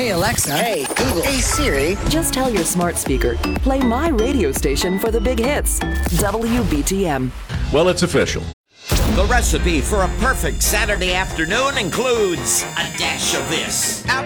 Hey, Alexa. Hey, Google. Hey, Siri. Just tell your smart speaker, play my radio station for the big hits. WBTM. Well, it's official. The recipe for a perfect Saturday afternoon includes a dash of this.